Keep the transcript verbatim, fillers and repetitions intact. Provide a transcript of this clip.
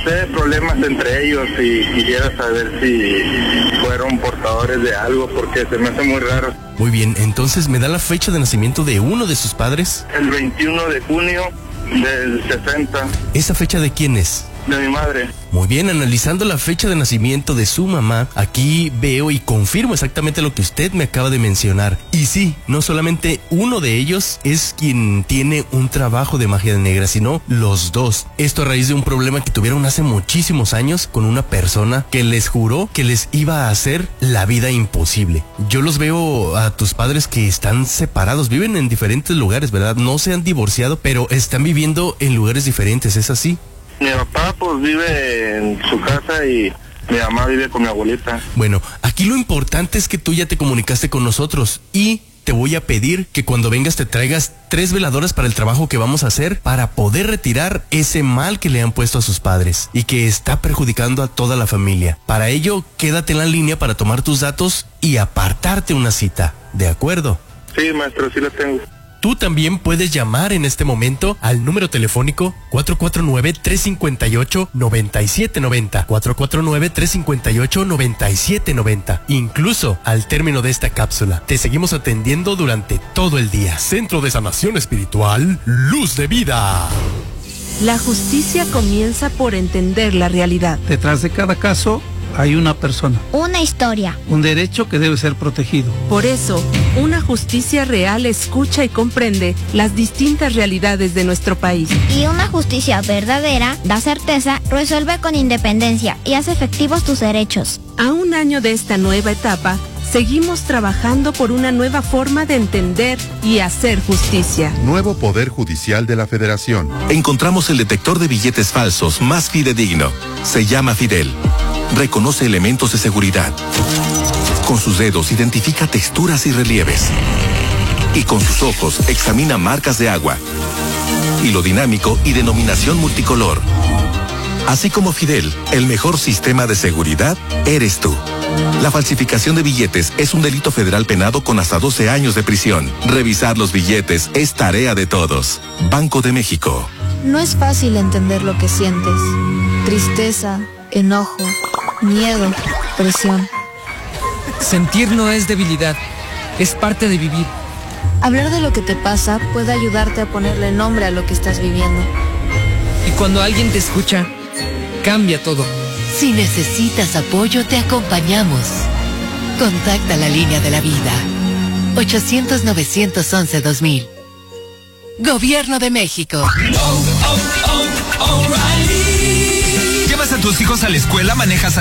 sé, problemas entre ellos y quisiera saber si fueron portadores de algo porque se me hace muy raro. Muy bien, entonces me da la fecha de nacimiento de uno de sus padres. El veintiuno de junio del sesenta. ¿Esa fecha de quién es? De mi madre. Muy bien, analizando la fecha de nacimiento de su mamá, aquí veo y confirmo exactamente lo que usted me acaba de mencionar. Y sí, no solamente uno de ellos es quien tiene un trabajo de magia negra, sino los dos. Esto a raíz de un problema que tuvieron hace muchísimos años con una persona que les juró que les iba a hacer la vida imposible. Yo los veo a tus padres que están separados, viven en diferentes lugares, ¿verdad? No se han divorciado, pero están viviendo en lugares diferentes, ¿es así? Mi papá pues vive en su casa y mi mamá vive con mi abuelita. Bueno, aquí lo importante es que tú ya te comunicaste con nosotros y te voy a pedir que cuando vengas te traigas tres veladoras para el trabajo que vamos a hacer para poder retirar ese mal que le han puesto a sus padres y que está perjudicando a toda la familia. Para ello, quédate en la línea para tomar tus datos y apartarte una cita, ¿de acuerdo? Sí, maestro, sí la tengo. Tú también puedes llamar en este momento al número telefónico cuatro cuatro nueve, tres cinco ocho, nueve siete nueve cero, cuatro cuatro nueve, tres cinco ocho, nueve siete nueve cero. Incluso al término de esta cápsula, te seguimos atendiendo durante todo el día. Centro de Sanación Espiritual, Luz de Vida. La justicia comienza por entender la realidad. Detrás de cada caso hay una persona. Una historia. Un derecho que debe ser protegido. Por eso, una justicia real escucha y comprende las distintas realidades de nuestro país. Y una justicia verdadera da certeza, resuelve con independencia y hace efectivos tus derechos. A un año de esta nueva etapa, seguimos trabajando por una nueva forma de entender y hacer justicia. Nuevo Poder Judicial de la Federación. Encontramos el detector de billetes falsos más fidedigno. Se llama Fidel. Reconoce elementos de seguridad. Con sus dedos identifica texturas y relieves. Y con sus ojos examina marcas de agua. Hilo dinámico y denominación multicolor. Así como Fidel, el mejor sistema de seguridad eres tú. La falsificación de billetes es un delito federal penado con hasta doce años de prisión. Revisar los billetes es tarea de todos. Banco de México. No es fácil entender lo que sientes. Tristeza, enojo, miedo, presión. Sentir no es debilidad, es parte de vivir. Hablar de lo que te pasa puede ayudarte a ponerle nombre a lo que estás viviendo. Y cuando alguien te escucha, cambia todo. Si necesitas apoyo, te acompañamos. Contacta la línea de la vida. ochocientos, novecientos once, dos mil. Gobierno de México. ¿Llevas a tus hijos a la escuela? ¿Manejas a